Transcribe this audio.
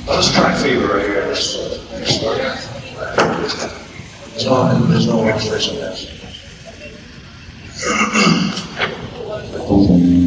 Let's try fever right here. There's no illustration there.